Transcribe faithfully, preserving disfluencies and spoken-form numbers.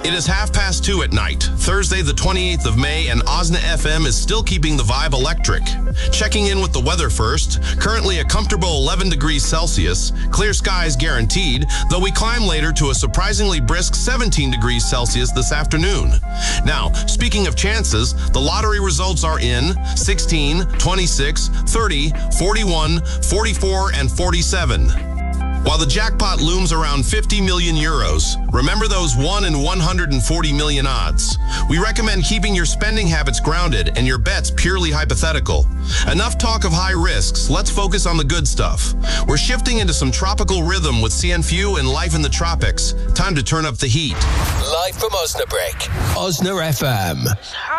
It is half past two at night, Thursday the twenty-eighth of May, and Osna F M is still keeping the vibe electric. Checking in with the weather first, currently a comfortable eleven degrees Celsius, clear skies guaranteed, though we climb later to a surprisingly brisk seventeen degrees Celsius this afternoon. Now, speaking of chances, the lottery results are in sixteen, twenty-six, thirty, forty-one, forty-four, and forty-seven. While the jackpot looms around fifty million euros, remember those one in one hundred forty million odds. We recommend keeping your spending habits grounded and your bets purely hypothetical. Enough talk of high risks, let's focus on the good stuff. We're shifting into some tropical rhythm with Cienfuegos and life in the tropics. Time to turn up the heat. Live from Osnabrück, Osna F M.